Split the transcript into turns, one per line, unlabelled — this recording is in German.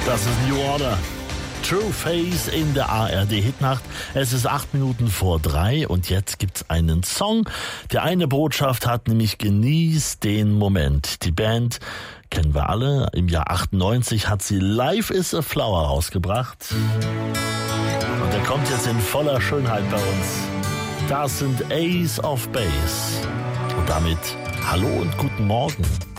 Das ist New Order. True Face in der ARD-Hitnacht. Es ist 8 Minuten vor 3 und jetzt gibt's einen Song, der eine Botschaft hat, nämlich genieß den Moment. Die Band kennen wir alle. Im Jahr 98 hat sie Life is a Flower rausgebracht. Und der kommt jetzt in voller Schönheit bei uns. Das sind Ace of Base. Und damit hallo und guten Morgen.